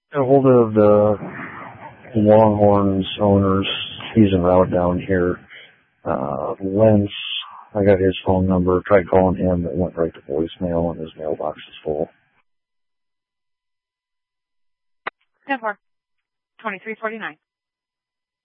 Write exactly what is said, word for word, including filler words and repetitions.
Get a hold of the Longhorns owners. He's en route down here. Uh, Lentz, I got his phone number. Tried calling him. It went right to voicemail, and his mailbox is full. ten four, twenty-three forty-nine.